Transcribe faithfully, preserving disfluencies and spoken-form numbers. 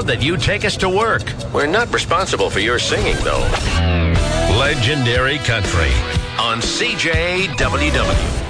that you take us to work. We're not responsible for your singing, though. Legendary Country on C J W W.